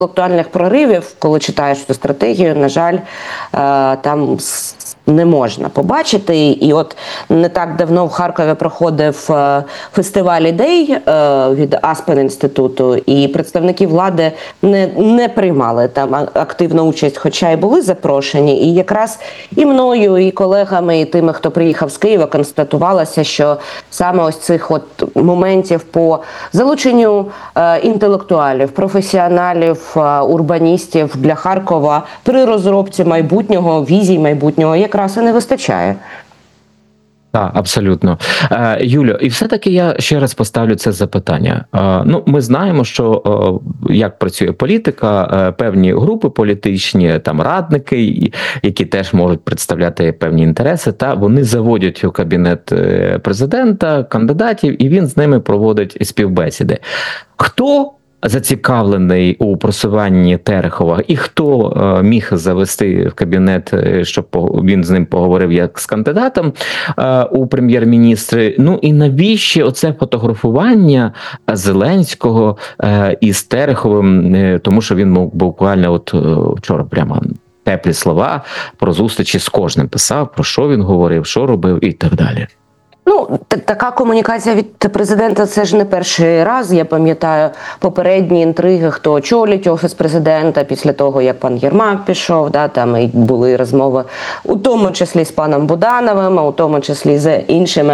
інтелектуальних проривів, коли читаєш цю стратегію, на жаль, там не можна побачити. І от не так давно в Харкові проходив фестиваль ідей від Аспен інституту, і представники влади не приймали там активну участь, хоча й були запрошені. І якраз і мною, і колегами, і тими, хто приїхав з Києва, констатувалося, що саме ось цих от моментів по залученню інтелектуалів, професіоналів, урбаністів для Харкова при розробці майбутнього, візій майбутнього якраз і не вистачає. Так, абсолютно. Юлю, і все-таки я ще раз поставлю це запитання. Ну, ми знаємо, що як працює політика, певні групи політичні, там радники, які теж можуть представляти певні інтереси, та вони заводять у кабінет президента кандидатів, і він з ними проводить співбесіди. Хто зацікавлений у просуванні Терехова, і хто міг завести в кабінет, щоб він з ним поговорив як з кандидатом у прем'єр-міністри? Ну і навіщо оце фотографування Зеленського із Тереховим, тому що він буквально от вчора прямо теплі слова про зустрічі з кожним писав, про що він говорив, що робив і так далі. Ну, така комунікація від президента – це ж не перший раз. Я пам'ятаю попередні інтриги, хто очолить Офіс президента після того, як пан Єрмак пішов, да, там і були розмови, у тому числі з паном Будановим, а у тому числі з іншими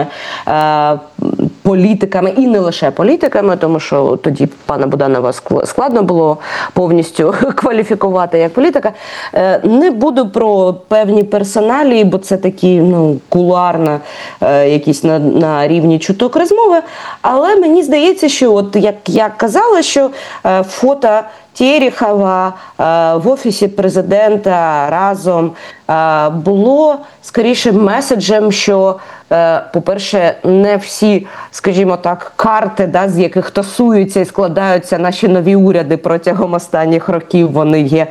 політиками, і не лише політиками, тому що тоді пана Буданова складно було повністю кваліфікувати як політика. Не буду про певні персоналії, бо це такі, ну, кулуарно, якісь на рівні чуток розмови, але мені здається, що от як я казала, що фото Терехова в Офісі президента разом було скоріше меседжем, що, по-перше, не всі, скажімо так, карти, да, з яких тасуються і складаються наші нові уряди протягом останніх років, вони є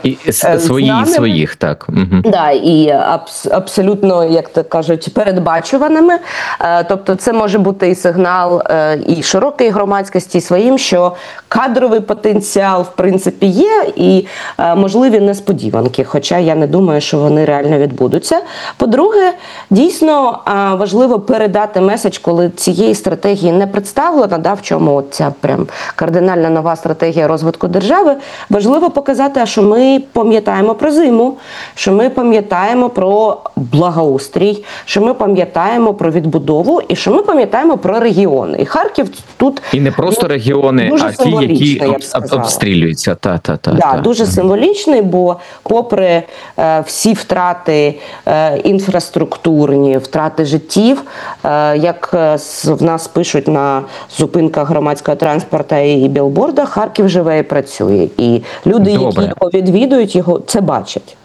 своїх, так. Угу. Да, і абсолютно, як то кажуть, передбачуваними. Тобто це може бути і сигнал і широкої громадськості, і своїм, що кадровий потенціал, в принципі, є, і можливі несподіванки, хоча я не думаю, що вони реально відбудуться. По-друге, дійсно важливо передати меседж, коли цієї стратегії не представлено, да, в чому ця прям кардинальна нова стратегія розвитку держави, важливо показати, що ми пам'ятаємо про зиму, що ми пам'ятаємо про благоустрій, що ми пам'ятаємо про відбудову і що ми пам'ятаємо про регіони. І Харків тут... І не просто регіони, а ті, які обстрілюються. Дуже символічний, бо попри всі втрати інфраструктурні, втрати життів, як в нас пишуть на зупинках громадського транспорту і білбордах, Харків живе і працює. І люди, які його відвідують, його це бачать.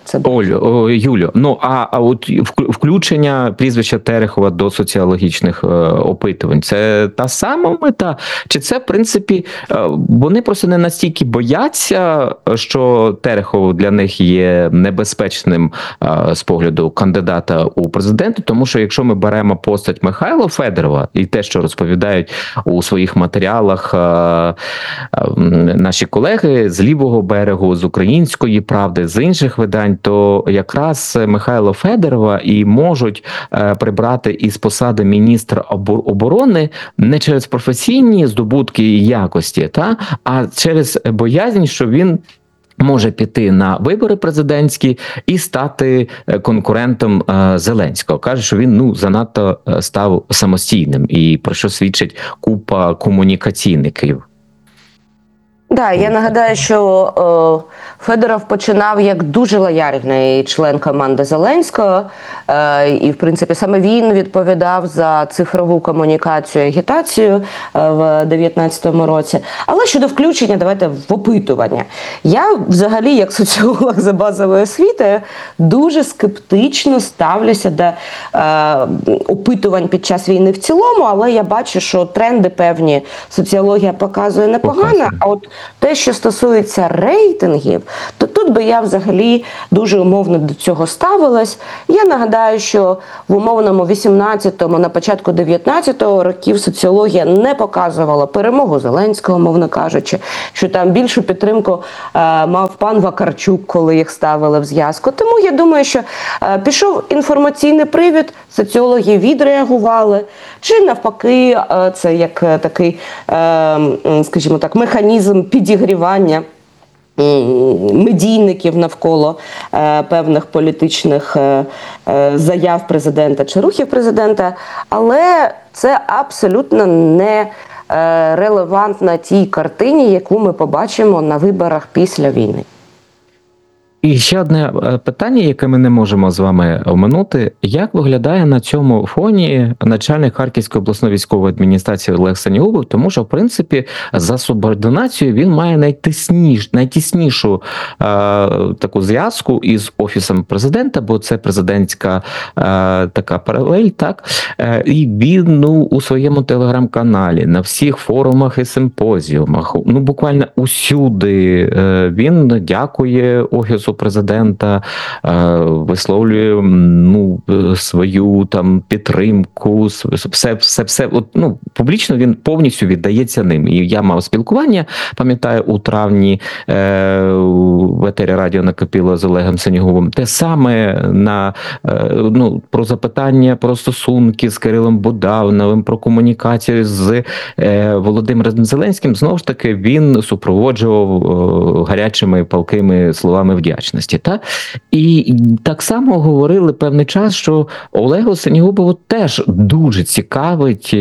Юлю, ну а от включення прізвища Терехова до соціологічних опитувань, це та сама мета? Чи це, в принципі, вони просто не настільки бояться, що Терехов для них є небезпечним з погляду кандидата у президенти, тому що якщо ми беремо постать Михайла Федорова і те, що розповідають у своїх матеріалах наші колеги з лівого берегу, з Української правди, з інших видань, то якраз Михайла Федорова і можуть прибрати із посади міністра оборони не через професійні здобутки і якості, а через боязнь, що він може піти на вибори президентські і стати конкурентом Зеленського. Каже, що він занадто став самостійним, і про що свідчить купа комунікаційників. Да, я нагадаю, що Федоров починав як дуже лояльний член команди Зеленського, і, в принципі, саме він відповідав за цифрову комунікацію і агітацію в 2019 році. Але щодо включення, давайте в опитування. Я взагалі, як соціолог за базовою освітою, дуже скептично ставлюся до опитувань під час війни в цілому, але я бачу, що тренди певні соціологія показує непогано, а от те, що стосується рейтингів, то тут Тут би я взагалі дуже умовно до цього ставилась. Я нагадаю, що в умовному 18-му, на початку 19-го років соціологія не показувала перемогу Зеленського, мовно кажучи, що там більшу підтримку мав пан Вакарчук, коли їх ставили в зв'язку. Тому я думаю, що пішов інформаційний привід, соціологи відреагували, чи навпаки, це як такий, скажімо так, механізм підігрівання медійників навколо певних політичних заяв президента чи рухів президента, але це абсолютно не релевантна тій картині, яку ми побачимо на виборах після війни. І ще одне питання, яке ми не можемо з вами оминути. Як виглядає на цьому фоні начальник Харківської обласної військової адміністрації Олег Синігубов? Тому що, в принципі, за субординацією він має найтіснішу таку зв'язку із Офісом президента, бо це президентська така паралель, так? І він у своєму телеграм-каналі, на всіх форумах і симпозіумах, буквально усюди він дякує Офісу президента, висловлює свою там підтримку, все публічно він повністю віддається ним. І я мав спілкування, пам'ятаю, у травні в етері радіо накипіло з Олегом Синігубовим, те саме про запитання про стосунки з Кирилом Будановим, про комунікацію з Володимиром Зеленським, знову ж таки, він супроводжував гарячими палкими словами вдячності. Та? І так само говорили певний час, що Олегу Синігубову теж дуже цікавить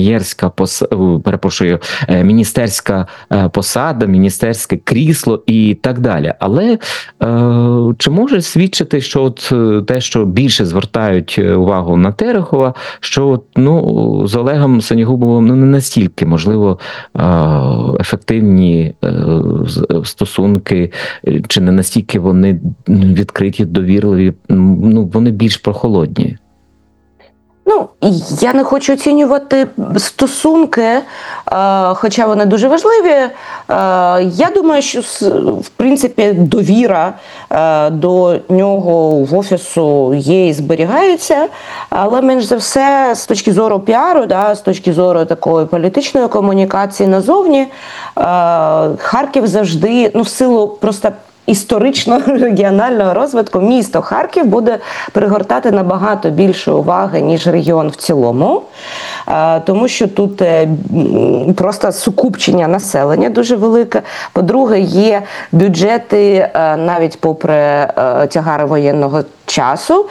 міністерська посада, міністерське крісло і так далі. Але чи може свідчити, що те, що більше звертають увагу на Терехова, що з Олегом Синігубовим не настільки, можливо, ефективні стосунки, чи не настільки вони відкриті, довірливі, вони більш прохолодні? Я не хочу оцінювати стосунки, хоча вони дуже важливі. Я думаю, що, в принципі, довіра до нього в Офісу є і зберігається, але, менш за все, з точки зору піару, з точки зору такої політичної комунікації назовні, Харків завжди, в силу просто історичного регіонального розвитку, місто Харків буде пригортати набагато більше уваги, ніж регіон в цілому, тому що тут просто сукупчення населення дуже велике. По-друге, є бюджети навіть попри тягар воєнного часу,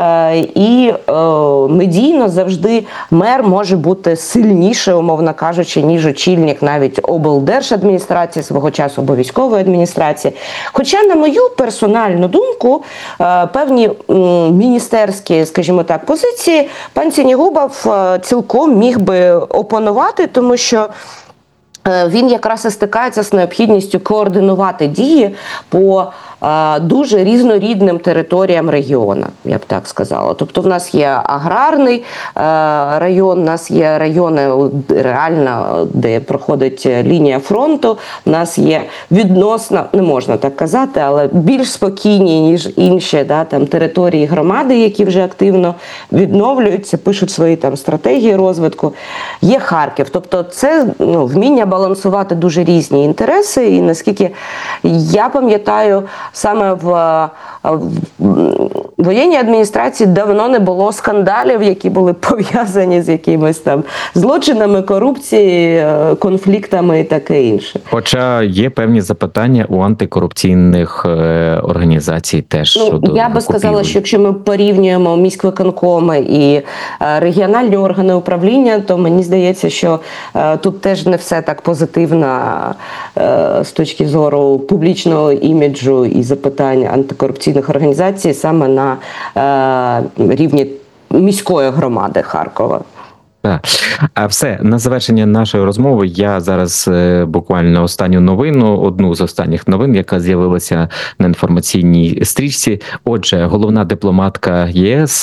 і медійно завжди мер може бути сильніше, умовно кажучи, ніж очільник навіть облдержадміністрації свого часу або військової адміністрації. Хоча, на мою персональну думку, певні міністерські, скажімо так, позиції пан Синігубов цілком міг би опанувати, тому що він якраз і стикається з необхідністю координувати дії по дуже різнорідним територіям регіону, я б так сказала. Тобто в нас є аграрний район, у нас є райони реально, де проходить лінія фронту, у нас є відносно, не можна так казати, але більш спокійні, ніж інші там території громади, які вже активно відновлюються, пишуть свої там стратегії розвитку. Є Харків. Тобто це вміння балансувати дуже різні інтереси, і наскільки я пам'ятаю, саме в воєнній адміністрації давно не було скандалів, які були пов'язані з якимись там злочинами, корупцією, конфліктами і таке інше. Хоча є певні запитання у антикорупційних організацій теж. Я би сказала, що якщо ми порівнюємо міськвиконкоми і регіональні органи управління, то мені здається, що тут теж не все так позитивно з точки зору публічного іміджу і запитань антикорупційних організацій саме на рівні міської громади Харкова. Так. А все, на завершення нашої розмови я зараз буквально останню новину, одну з останніх новин, яка з'явилася на інформаційній стрічці. Отже, головна дипломатка ЄС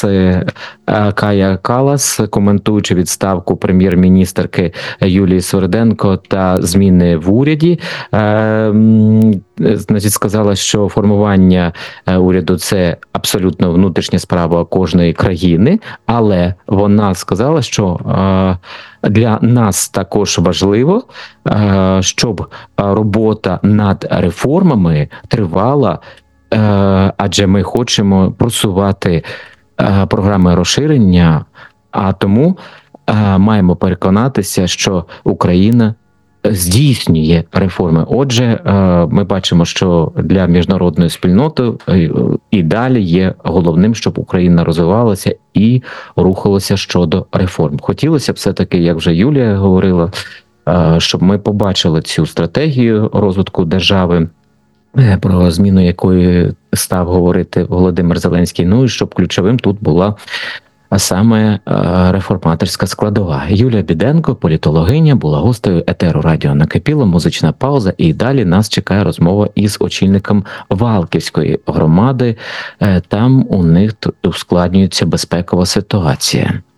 Кая Каллас, коментуючи відставку прем'єр-міністерки Юлії Сверденко та зміни в уряді, значить, сказала, що формування уряду це абсолютно внутрішня справа кожної країни, але вона сказала, що для нас також важливо, щоб робота над реформами тривала, адже ми хочемо просувати програми розширення, а тому маємо переконатися, що Україна здійснює реформи. Отже, ми бачимо, що для міжнародної спільноти і далі є головним, щоб Україна розвивалася і рухалася щодо реформ. Хотілося б все-таки, як вже Юлія говорила, щоб ми побачили цю стратегію розвитку держави, про зміну якої став говорити Володимир Зеленський. Ну і щоб ключовим тут була саме реформаторська складова. Юлія Біденко, політологиня, була гостею етеру радіо «Накипіло», музична пауза, і далі нас чекає розмова із очільником Валківської громади. Там у них ускладнюється безпекова ситуація.